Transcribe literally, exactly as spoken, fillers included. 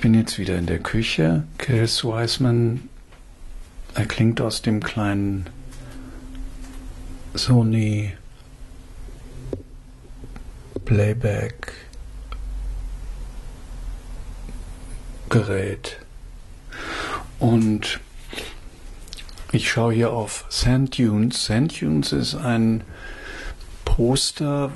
bin jetzt wieder in der Küche. Chris Wiseman erklingt aus dem kleinen Sony Playback Gerät. Und ich schaue hier auf Sand Dunes. Sand Dunes ist ein Poster,